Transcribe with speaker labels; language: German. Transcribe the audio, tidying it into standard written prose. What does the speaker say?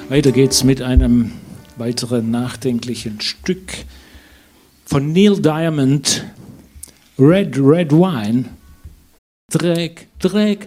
Speaker 1: Weiter geht's mit einem weiteren nachdenklichen Stück von Neil Diamond, Red, Red Wine. Dreck, Dreck,